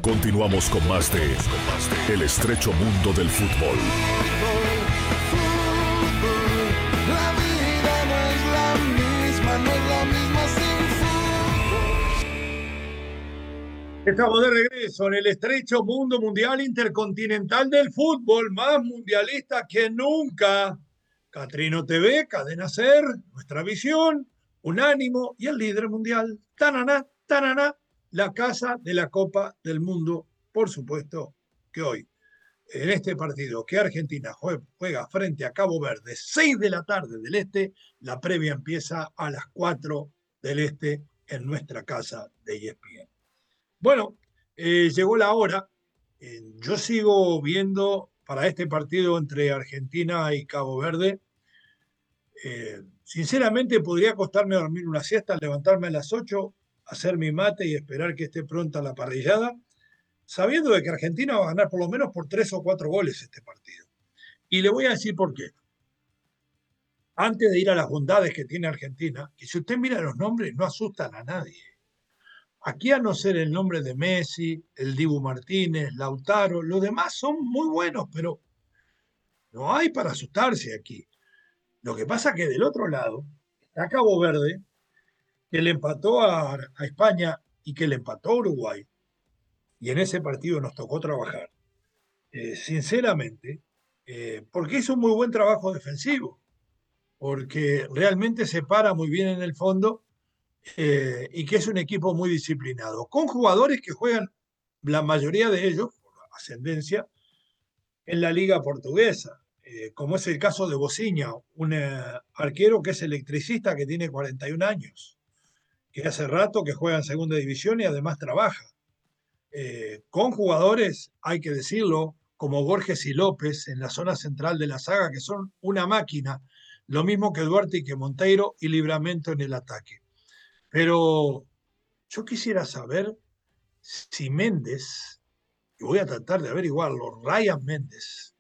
Continuamos con más de El estrecho mundo del fútbol. La vida no es la misma, no es la misma sin fútbol. Estamos de regreso en el estrecho mundo mundial intercontinental del fútbol, más mundialista que nunca. Catrino TV, Cadena Ser, nuestra visión, Unánimo y el líder mundial. Tananá, tananá, la casa de la Copa del Mundo, por supuesto que hoy, en este partido que Argentina juega frente a Cabo Verde, 6 de la tarde del este, la previa empieza a las 4 del este en nuestra casa de ESPN. Bueno, llegó la hora. Yo sigo viendo para este partido entre Argentina y Cabo Verde. Sinceramente podría acostarme a dormir una siesta, levantarme a las 8, hacer mi mate y esperar que esté pronta la parrillada, sabiendo de que Argentina va a ganar por lo menos por 3 o 4 goles este partido. Y le voy a decir por qué. Antes de ir a las bondades que tiene Argentina, que si usted mira los nombres no asustan a nadie. Aquí, a no ser el nombre de Messi, el Dibu Martínez, Lautaro, los demás son muy buenos, pero no hay para asustarse aquí. Lo que pasa es que del otro lado está Cabo Verde, que le empató a España y que le empató a Uruguay. Y en ese partido nos tocó trabajar. Sinceramente, porque hizo un muy buen trabajo defensivo, porque realmente se para muy bien en el fondo y que es un equipo muy disciplinado, con jugadores que juegan, la mayoría de ellos, por ascendencia, en la liga portuguesa, como es el caso de Bociña, un arquero que es electricista, que tiene 41 años, que hace rato que juega en segunda división y además trabaja. Con jugadores, hay que decirlo, como Borges y López en la zona central de la saga, que son una máquina, lo mismo que Duarte y que Monteiro y Livramento en el ataque. Pero yo quisiera saber si Méndez, y voy a tratar de averiguarlo, Ryan Méndez,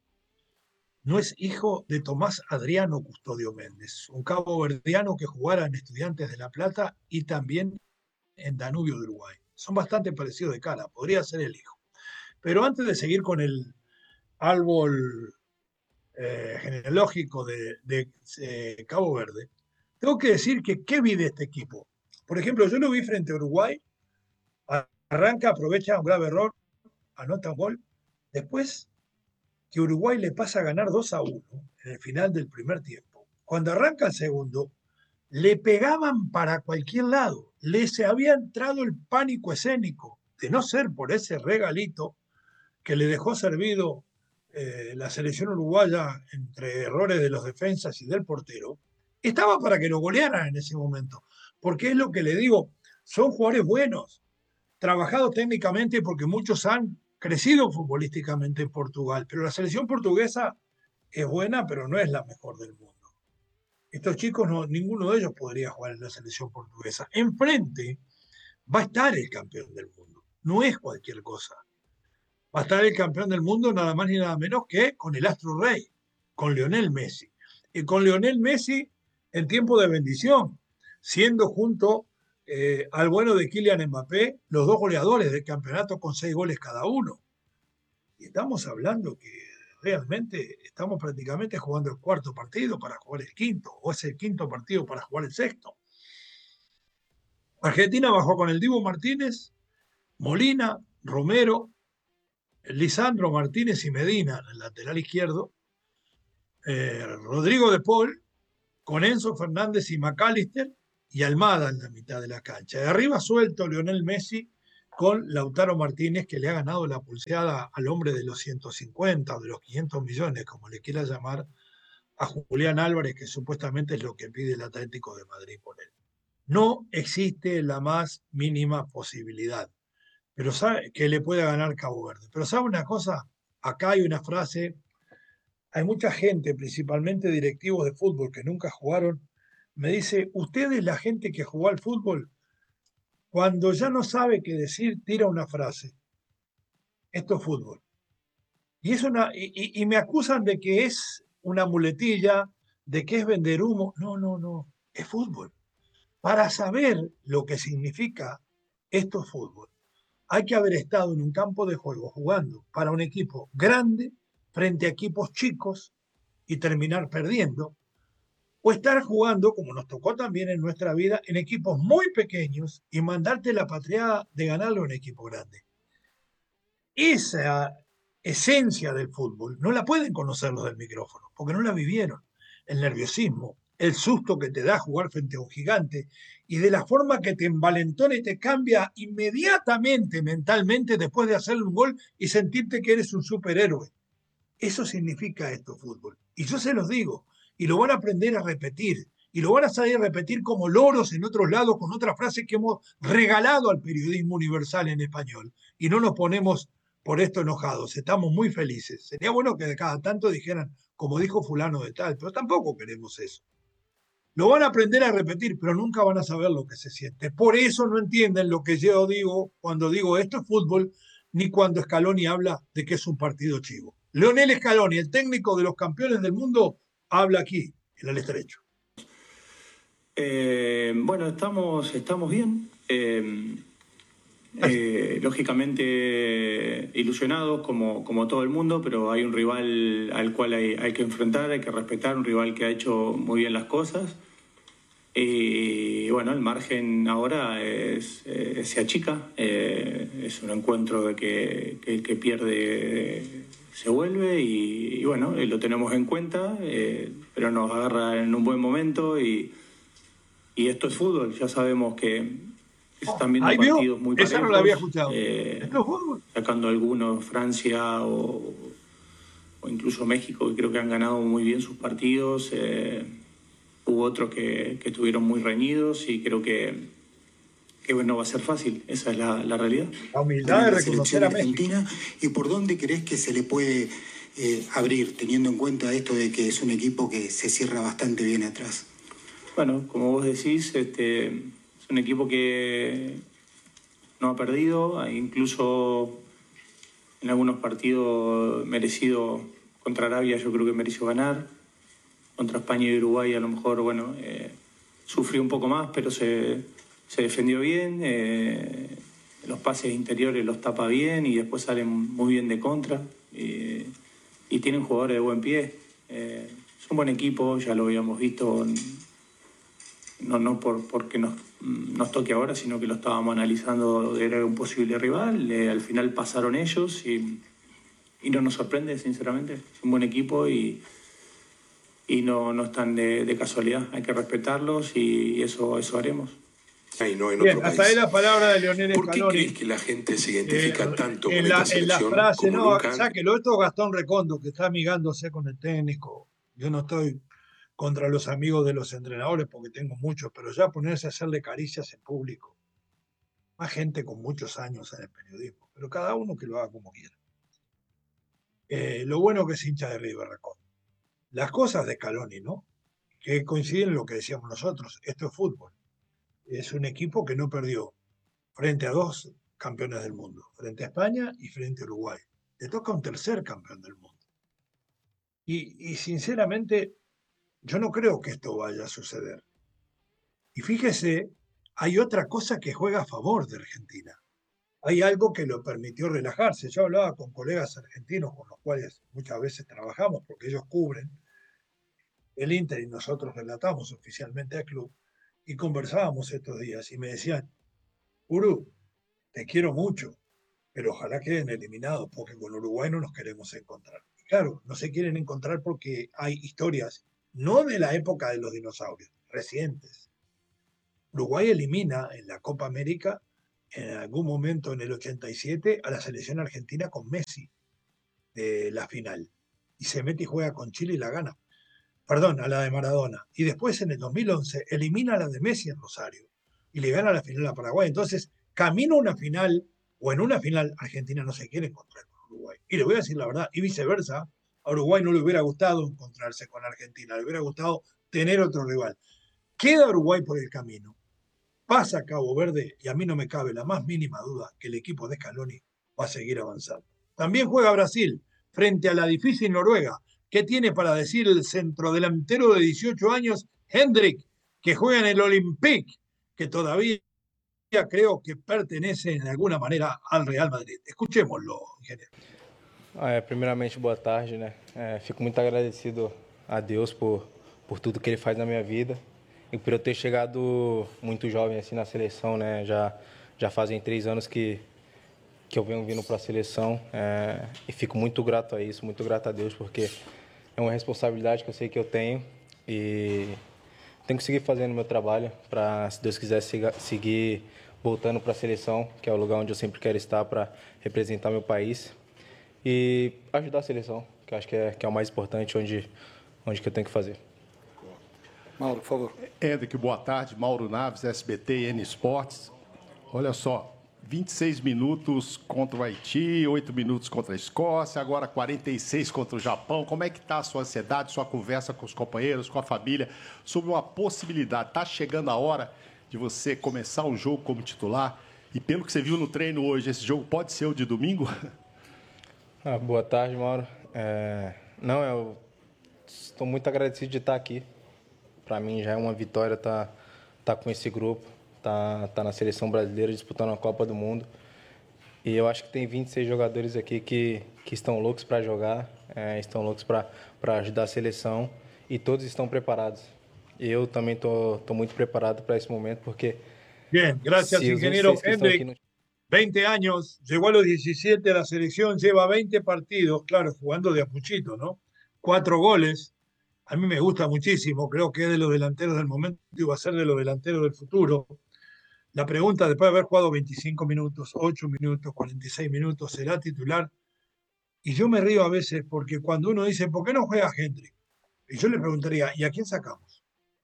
no es hijo de Tomás Adriano Custodio Méndez, un caboverdiano que jugara en Estudiantes de La Plata y también en Danubio de Uruguay. Son bastante parecidos de cara, podría ser el hijo. Pero antes de seguir con el árbol genealógico de Cabo Verde, tengo que decir que qué vi de este equipo. Por ejemplo, yo lo vi frente a Uruguay, arranca, aprovecha un grave error, anota un gol. Después que Uruguay le pasa a ganar 2-1 en el final del primer tiempo. Cuando arranca el segundo, le pegaban para cualquier lado. Les había entrado el pánico escénico, de no ser por ese regalito que le dejó servido la selección uruguaya entre errores de los defensas y del portero. Estaba para que lo golearan en ese momento. Porque es lo que le digo, son jugadores buenos, trabajados técnicamente, porque muchos han crecido futbolísticamente en Portugal, pero la selección portuguesa es buena, pero no es la mejor del mundo. Estos chicos, no, ninguno de ellos podría jugar en la selección portuguesa. Enfrente va a estar el campeón del mundo, no es cualquier cosa. Va a estar el campeón del mundo nada más ni nada menos que con el Astro Rey, con Lionel Messi. Y con Lionel Messi en tiempo de bendición, siendo junto al bueno de Kylian Mbappé los dos goleadores del campeonato con 6 goles cada uno. Y estamos hablando que realmente estamos prácticamente jugando el cuarto partido para jugar el quinto, o es el quinto partido para jugar el sexto. Argentina bajó con el Dibu Martínez, Molina, Romero, Lisandro Martínez y Medina en el lateral izquierdo, Rodrigo de Paul, con Enzo Fernández y McAllister, y Almada en la mitad de la cancha. De arriba suelto Lionel Messi con Lautaro Martínez, que le ha ganado la pulseada al hombre de los 150 o de los 500 millones, como le quiera llamar, a Julián Álvarez, que supuestamente es lo que pide el Atlético de Madrid por él. No existe la más mínima posibilidad, pero sabe que le puede ganar Cabo Verde. Pero ¿sabe una cosa? Acá hay una frase, hay mucha gente, principalmente directivos de fútbol que nunca jugaron, me dice, ustedes, la gente que jugó al fútbol, cuando ya no sabe qué decir, tira una frase. Esto es fútbol. Y me acusan de que es una muletilla, de que es vender humo. No, no, no. Es fútbol. Para saber lo que significa esto es fútbol. hay que haber estado en un campo de juego jugando para un equipo grande frente a equipos chicos y terminar perdiendo, o estar jugando, como nos tocó también en nuestra vida, en equipos muy pequeños y mandarte la patriada de ganarle a un equipo grande. Esa esencia del fútbol no la pueden conocer los del micrófono, porque no la vivieron. El nerviosismo, el susto que te da jugar frente a un gigante y de la forma que te envalentona y te cambia inmediatamente mentalmente después de hacerle un gol y sentirte que eres un superhéroe. Eso significa esto, fútbol. Y yo se los digo, y lo van a aprender a repetir, y lo van a saber repetir como loros en otros lados con otras frases que hemos regalado al periodismo universal en español. Y no nos ponemos por esto enojados, estamos muy felices. Sería bueno que de cada tanto dijeran, como dijo fulano de tal, pero tampoco queremos eso. Lo van a aprender a repetir, pero nunca van a saber lo que se siente. Por eso no entienden lo que yo digo cuando digo esto es fútbol, ni cuando Scaloni habla de que es un partido chivo. Leonel Scaloni, el técnico de los campeones del mundo, habla aquí, en el estrecho. Bueno, estamos bien. Lógicamente ilusionados como todo el mundo, pero hay un rival al cual hay que enfrentar, hay que respetar, un rival que ha hecho muy bien las cosas. Y bueno, el margen ahora se achica, es un encuentro de que el que pierde se vuelve y bueno, lo tenemos en cuenta, pero nos agarra en un buen momento y esto es fútbol, ya sabemos que se están viendo partidos muy parejos. Esa no la había escuchado. Esto es fútbol. Sacando algunos, Francia o incluso México, que creo que han ganado muy bien sus partidos. Hubo otros que estuvieron muy reñidos y creo que no va a ser fácil. Esa es la realidad. La humildad de reconocer a Argentina. ¿Y por dónde crees que se le puede abrir, teniendo en cuenta esto de que es un equipo que se cierra bastante bien atrás? Bueno, como vos decís, es un equipo que no ha perdido, incluso en algunos partidos merecido. Contra Arabia yo creo que mereció ganar. Contra España y Uruguay a lo mejor, sufrió un poco más, pero se defendió bien. Los pases interiores los tapa bien y después salen muy bien de contra. Y tienen jugadores de buen pie. Es un buen equipo, ya lo habíamos visto, no porque nos toque ahora, sino que lo estábamos analizando, era un posible rival. Al final pasaron ellos y no nos sorprende, sinceramente. Es un buen equipo y no están de casualidad. Hay que respetarlos y eso haremos. Bien, hasta ahí la palabra de Leonel Scaloni. ¿Por qué crees que la gente se identifica tanto con en esta la selección? frase, como no, nunca? sáquelo, esto es Gastón Recondo, que está amigándose con el técnico. Yo no estoy contra los amigos de los entrenadores, porque tengo muchos, pero ya ponerse a hacerle caricias en público. Más gente con muchos años en el periodismo, pero cada uno que lo haga como quiera. Lo bueno que es hincha de River Recondo. Las cosas de Scaloni, ¿no? Que coinciden en lo que decíamos nosotros. Esto es fútbol. Es un equipo que no perdió frente a dos campeones del mundo, frente a España y frente a Uruguay. Le toca un tercer campeón del mundo. Y sinceramente, yo no creo que esto vaya a suceder. Y fíjese, hay otra cosa que juega a favor de Argentina. Hay algo que lo permitió relajarse. Yo hablaba con colegas argentinos con los cuales muchas veces trabajamos, porque ellos cubren el Inter y nosotros relatamos oficialmente al club, y conversábamos estos días y me decían, Uru, te quiero mucho, pero ojalá queden eliminados porque con Uruguay no nos queremos encontrar. Y claro, no se quieren encontrar porque hay historias, no de la época de los dinosaurios, recientes. Uruguay elimina en la Copa América en algún momento en el 87 a la selección argentina con Messi de la final. Y se mete y juega con Chile y la gana. Perdón, a la de Maradona. Y después en el 2011 elimina a la de Messi en Rosario y le gana la final a Paraguay. Entonces, camino a una final, o en una final, Argentina no se quiere encontrar con Uruguay. Y le voy a decir la verdad, y viceversa, a Uruguay no le hubiera gustado encontrarse con Argentina, le hubiera gustado tener otro rival. Queda Uruguay por el camino, pasa a Cabo Verde, y a mí no me cabe la más mínima duda que el equipo de Scaloni va a seguir avanzando. También juega Brasil frente a la difícil Noruega. ¿Qué tiene para decir el centrodelantero de 18 años, Hendrik, que juega en el Olympique, que todavía creo que pertenece en alguna manera al Real Madrid. Escuchémoslo, ingeniero. Primeiramente, boa tarde, né? Fico muito agradecido a Deus por tudo que Ele faz na minha vida e por eu ter chegado muito jovem assim na seleção, né? Já fazem 3 anos que eu venho vindo para a seleção e fico muito grato a isso, muito grato a Deus, porque é uma responsabilidade que eu sei que eu tenho e tenho que seguir fazendo o meu trabalho para, se Deus quiser, seguir voltando para a seleção, que é o lugar onde eu sempre quero estar para representar meu país e ajudar a seleção, que eu acho que é o mais importante, onde que eu tenho que fazer. Mauro, por favor. Hendrick, boa tarde. Mauro Naves, SBT e N Esportes. Olha só, 26 minutos contra o Haiti, 8 minutos contra a Escócia, agora 46 contra o Japão. Como é que está a sua ansiedade, sua conversa com os companheiros, com a família, sobre uma possibilidade? Está chegando a hora de você começar o jogo como titular? E pelo que você viu no treino hoje, esse jogo pode ser o de domingo? Boa tarde, Mauro. Eu estou muito agradecido de estar aqui. Para mim já é uma vitória estar com esse grupo. Tá na seleção brasileira disputando a Copa do Mundo. E eu acho que tem 26 jogadores aqui que estão loucos para jogar, estão loucos para ajudar a seleção e todos estão preparados. Eu também estou muito preparado para esse momento porque... Bien, gracias, ingeniero Hendrick. 20 años, llegó a los 17 de la selección, lleva 20 partidos, claro, jugando de a puchito, ¿no? 4 goles. A mí me gusta muchísimo, creo que es de los delanteros del momento y va a ser de los delanteros del futuro. La pregunta, después de haber jugado 25 minutos, 8 minutos, 46 minutos, ¿será titular? Y yo me río a veces porque cuando uno dice, ¿por qué no juega Hendrick? Y yo le preguntaría, ¿y a quién sacamos?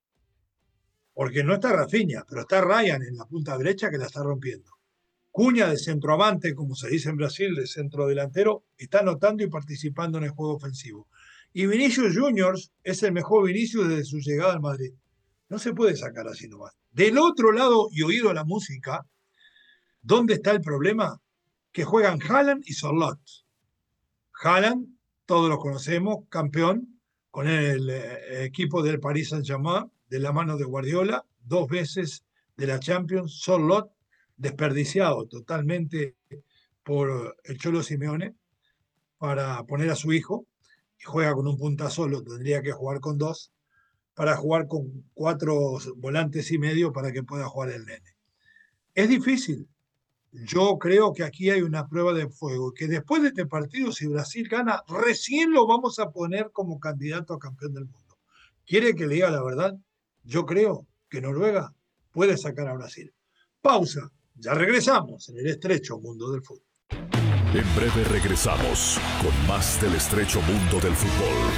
Porque no está Rafinha, pero está Ryan en la punta derecha que la está rompiendo. Cunha de centroavante, como se dice en Brasil, de centrodelantero, está anotando y participando en el juego ofensivo. Y Vinicius Junior es el mejor Vinicius desde su llegada al Madrid. No se puede sacar así nomás. Del otro lado, y oído la música, ¿dónde está el problema? Que juegan Haaland y Sorloth. Haaland, todos lo conocemos, campeón con el equipo del Paris Saint-Germain, de la mano de Guardiola, 2 veces de la Champions. Sorloth, desperdiciado totalmente por el Cholo Simeone para poner a su hijo, y juega con un punta solo, tendría que jugar con 2, para jugar con 4 volantes y medio para que pueda jugar el nene. Es difícil. Yo creo que aquí hay una prueba de fuego, que después de este partido, si Brasil gana, recién lo vamos a poner como candidato a campeón del mundo. ¿Quiere que le diga la verdad? Yo creo que Noruega puede sacar a Brasil. Pausa. Ya regresamos en el estrecho mundo del fútbol. En breve regresamos con más del estrecho mundo del fútbol.